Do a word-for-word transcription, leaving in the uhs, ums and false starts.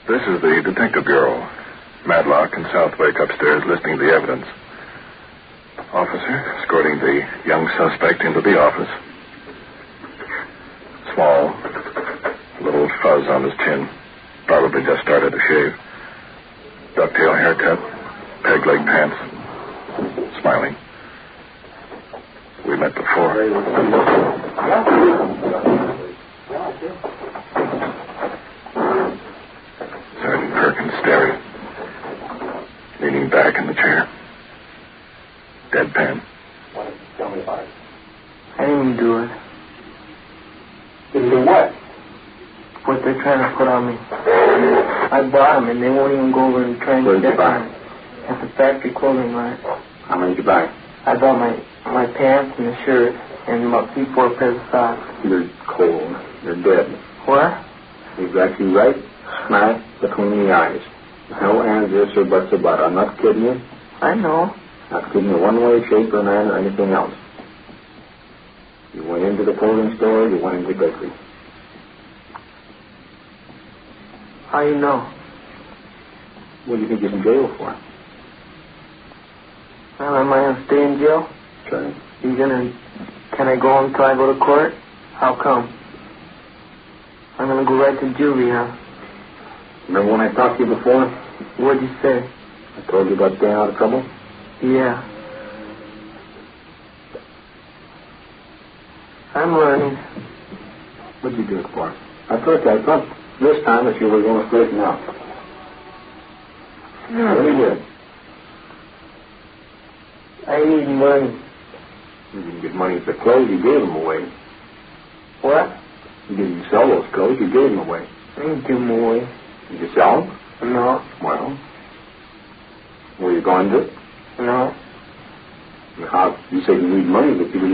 This is the Detective Bureau. Madlock and Southwick upstairs listening to the evidence. Officer escorting the young suspect into the office. Small, little fuzz on his chin. Probably just started to shave. Ducktail haircut, peg-leg pants. Smiling. We met before. Sergeant Perkins staring. Leaning back in the chair. Deadpan. Tell me about it. I didn't do it. Didn't do what? What they're trying to put on me. I bought them and they won't even go over and try and Where did you check buy them. At the factory clothing line. How many did you buy? I bought my my pants and the shirt and about three, four pairs of socks. You're cold. You're dead. What? We've got you right smack between the eyes. No ands, ifs, or buts about it. I'm not kidding you. I know. Not kidding you one way, shape, or manner, or anything else. You went into the clothing store, you went into the bakery. How you know? What do you think you're in jail for? Well, am I going to stay in jail? Sure. You gonna... Can I go until I go to court? How come? I'm going to go right to juvie, huh? Remember when I talked to you before? What'd you say? I told you about staying out of trouble? Yeah. I'm learning. What'd you do it for? I thought, I thought this time that you were going to straighten out. Hmm. I really did. I need money. You didn't get money for clothes, you gave them away. What? You didn't sell those clothes, you gave them away. I didn't give them away. Did you sell them? No. Well, were you going to? No. How, you said you need money, but you didn't